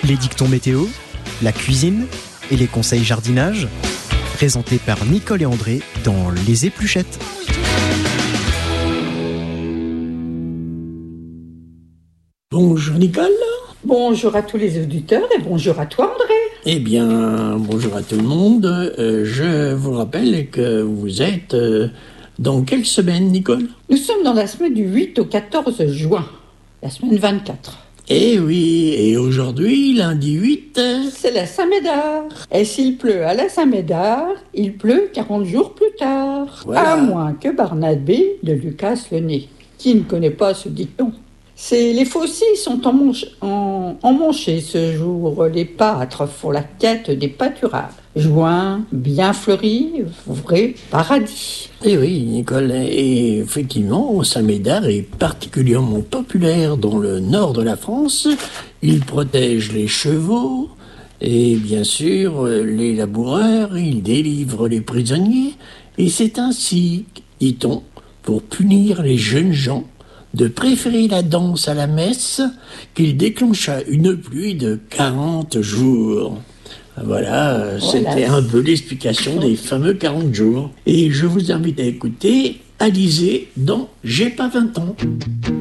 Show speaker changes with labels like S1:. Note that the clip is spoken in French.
S1: Les dictons météo, la cuisine et les conseils jardinage, présentés par Nicole et André dans Les Épluchettes.
S2: Bonjour Nicole.
S3: Bonjour à tous les auditeurs et bonjour à toi André.
S2: Eh bien, bonjour à tout le monde. Je vous rappelle que vous êtes dans quelle semaine, Nicole ?
S3: Nous sommes dans la semaine du 8 au 14 juin, la semaine 24.
S2: Eh oui, et aujourd'hui, lundi 8...
S3: C'est la Saint-Médard. Et s'il pleut à la Saint-Médard, il pleut 40 jours plus tard.
S2: Voilà.
S3: À moins que Barnabé ne lui casse le nez. Qui ne connaît pas ce dicton ? Les faucilles sont emmanchées ce jour. Les pâtres font la quête des pâturages. Juin, bien fleuri, vrai paradis.
S2: Eh oui, Nicole, et effectivement, Saint-Médard est particulièrement populaire dans le nord de la France. Il protège les chevaux et bien sûr les laboureurs, il délivre les prisonniers. Et c'est ainsi, dit-on, pour punir les jeunes gens, de préférer la danse à la messe, qu'il déclencha une pluie de 40 jours. Voilà, c'était un peu l'explication des fameux 40 jours. Et je vous invite à écouter Alizée dans J'ai pas 20 ans.